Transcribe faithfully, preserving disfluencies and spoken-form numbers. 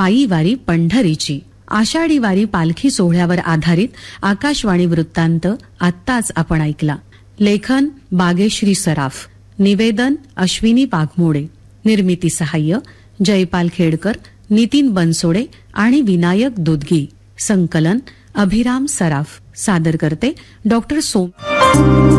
पायी वारी पंढरीची. आषाढी वारी पालखी सोहळ्यावर आधारित आकाशवाणी वृत्तांत आत्ताच आपण ऐकला. लेखन बागेश्री सराफ, निवेदन अश्विनी वाघमोडे, निर्मिती सहाय्य जयपाल खेडकर, नितीन बनसोडे आणि विनायक दुधगी, संकलन अभिराम सराफ, सादर करते डॉक्टर सोम.